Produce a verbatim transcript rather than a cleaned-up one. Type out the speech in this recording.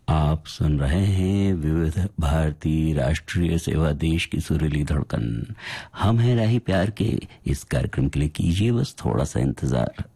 आप सुन रहे हैं विविध भारती राष्ट्रीय सेवा देश की सुरीली धड़कन। हम हैं राही प्यार के। इस कार्यक्रम के लिए कीजिए बस थोड़ा सा इंतजार।